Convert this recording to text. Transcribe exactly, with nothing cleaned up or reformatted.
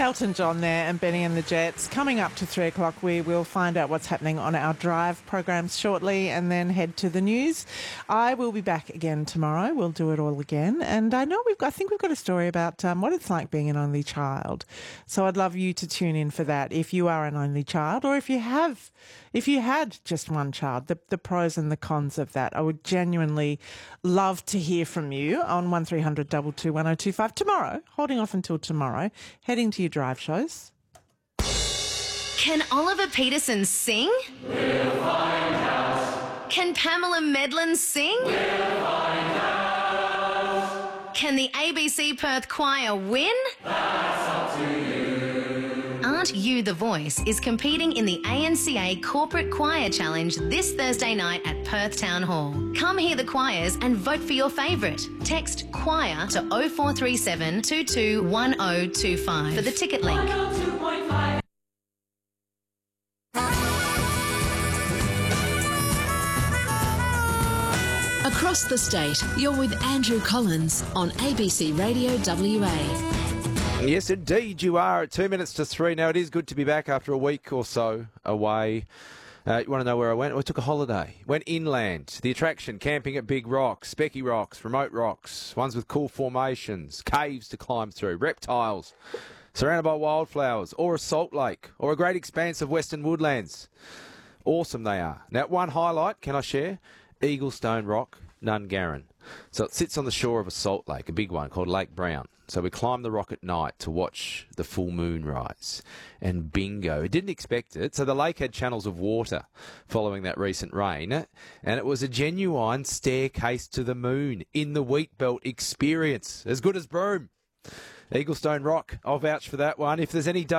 Elton John there and Benny and the Jets. Coming up to three o'clock, we will find out what's happening on our Drive programs shortly and then head to the news. I will be back again tomorrow. We'll do it all again. And I know we've got, I think we've got a story about um, what it's like being an only child. So I'd love you to tune in for that if you are an only child, or if you have, if you had just one child, the, the pros and the cons of that. I would genuinely love to hear from you on one three hundred two two one oh two five tomorrow, holding off until tomorrow, heading to your Drive shows. Can Oliver Peterson sing? We'll find out. Can Pamela Medlin sing? We'll find out. Can the A B C Perth Choir win? That's up to you. Aren't You the Voice is competing in the A N C A Corporate Choir Challenge this Thursday night at Perth Town Hall. Come hear the choirs and vote for your favourite. Text choir to oh four three seven, two two one oh two five for the ticket link. Across the state, you're with Andrew Collins on A B C Radio W A. Yes, indeed, you are at two minutes to three. Now, it is good to be back after a week or so away. Uh, you want to know where I went? Well, I took a holiday. Went inland. The attraction, camping at Big Rocks, Specky Rocks, remote rocks, ones with cool formations, caves to climb through, reptiles, surrounded by wildflowers, or a salt lake, or a great expanse of western woodlands. Awesome they are. Now, one highlight, can I share? Eaglestone Rock, Nungarran. So it sits on the shore of a salt lake, a big one called Lake Brown. So we climbed the rock at night to watch the full moon rise. And bingo, didn't expect it. So the lake had channels of water following that recent rain. And it was a genuine staircase to the moon in the wheat belt experience. As good as Broome. Eaglestone Rock, I'll vouch for that one. If there's any